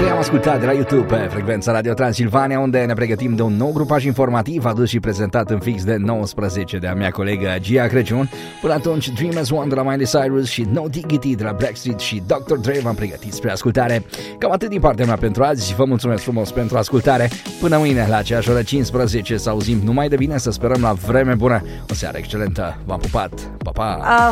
că i-am ascultat de la YouTube pe frecvența Radio Transilvania, unde ne pregătim de un nou grupaj informativ adus și prezentat în fix de 19 de a mea colegă Gia Crăciun. Până atunci, Dream as One de la Miley Cyrus și No Diggity de la Blackstreet și Dr. Dre v-am pregătit spre ascultare. Cam atât din partea mea pentru azi. Vă mulțumesc frumos pentru ascultare. Până mâine la aceeași oră 15 să auzim numai de bine, să sperăm la vreme bună. O seară excelentă. V-am pupat. Pa, pa!